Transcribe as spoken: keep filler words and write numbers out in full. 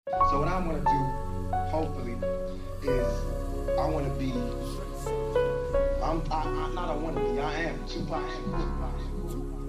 So what I want to do, hopefully, is I want to be. I'm. I, I'm not. I want to be. I am Tupac.